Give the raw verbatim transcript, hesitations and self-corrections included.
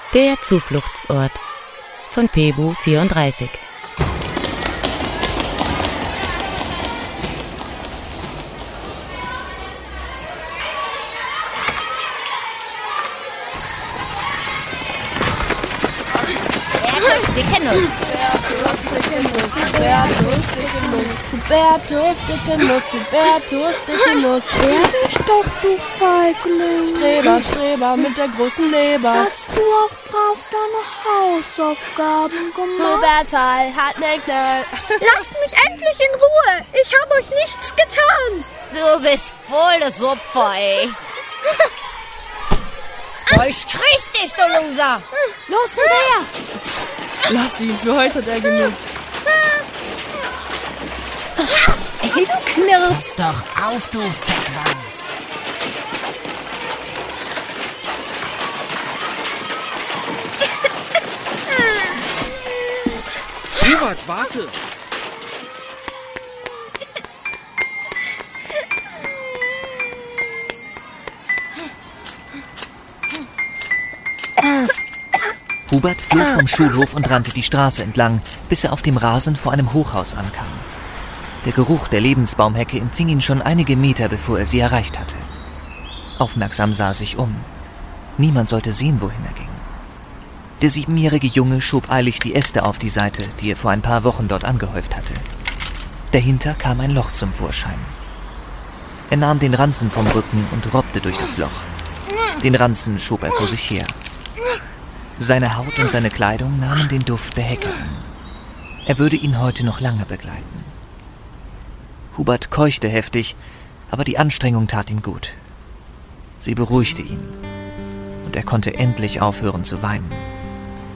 Der Zufluchtsort von Pebu vierunddreißig. Dicke Nuss. Hubertus, dicke Nuss. Hubertus, dicke Nuss. Hubertus, dicke Nuss. Wer bist doch, du Feigling? Streber, Streber mit der großen Leber. Hast du auch brav deine Hausaufgaben gemacht? Hubertal hat ne Knall. Lasst mich endlich in Ruhe. Ich habe euch nichts getan. Du bist voll das Opfer, ey. Ich krieg's dich, du Loser. Los, hinterher. Lass ihn, für heute hat er genug. Ey, du knirpst doch auf, du Fettwanst. Hubert, warte. Hubert flog vom Schulhof und rannte die Straße entlang, bis er auf dem Rasen vor einem Hochhaus ankam. Der Geruch der Lebensbaumhecke empfing ihn schon einige Meter, bevor er sie erreicht hatte. Aufmerksam sah er sich um. Niemand sollte sehen, wohin er ging. Der siebenjährige Junge schob eilig die Äste auf die Seite, die er vor ein paar Wochen dort angehäuft hatte. Dahinter kam ein Loch zum Vorschein. Er nahm den Ranzen vom Rücken und robbte durch das Loch. Den Ranzen schob er vor sich her. Seine Haut und seine Kleidung nahmen den Duft der Hecke an. Er würde ihn heute noch lange begleiten. Hubert keuchte heftig, aber die Anstrengung tat ihm gut. Sie beruhigte ihn und er konnte endlich aufhören zu weinen.